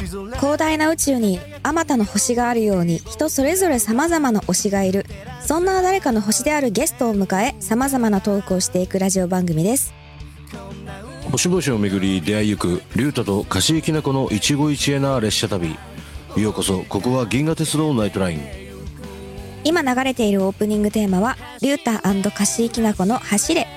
広大な宇宙にあまたの星があるように、人それぞれ様々な推しがいる。そんな誰かの星であるゲストを迎え、様々なトークをしていくラジオ番組です。 星々をめぐり出会いゆくリュウタとカシイキナコの一期一会な列車旅。ようこそ、ここは銀河鉄道ナイトライン。 今流れているオープニングテーマはリュウタ&カシイキナコの走れ